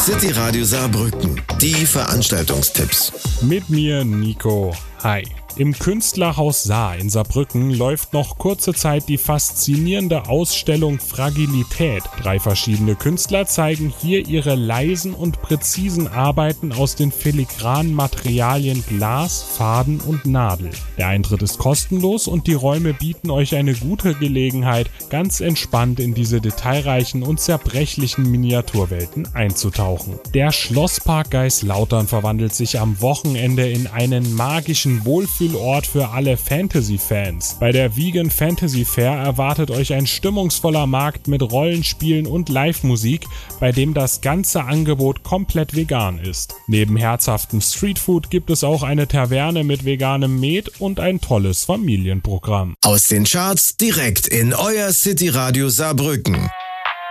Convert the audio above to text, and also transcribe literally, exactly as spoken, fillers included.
City Radio Saarbrücken. Die Veranstaltungstipps. Mit mir Nico. Hi. Im Künstlerhaus Saar in Saarbrücken läuft noch kurze Zeit die faszinierende Ausstellung Fragilität. Drei verschiedene Künstler zeigen hier ihre leisen und präzisen Arbeiten aus den filigranen Materialien Glas, Faden und Nadel. Der Eintritt ist kostenlos und die Räume bieten euch eine gute Gelegenheit, ganz entspannt in diese detailreichen und zerbrechlichen Miniaturwelten einzutauchen. Der Schlosspark Geislautern verwandelt sich am Wochenende in einen magischen Wohlfühl Ort für alle Fantasy-Fans. Bei der Vegan Fantasy Fair erwartet euch ein stimmungsvoller Markt mit Rollenspielen und Live-Musik, bei dem das ganze Angebot komplett vegan ist. Neben herzhaftem Streetfood gibt es auch eine Taverne mit veganem Met und ein tolles Familienprogramm. Aus den Charts direkt in euer City Radio Saarbrücken.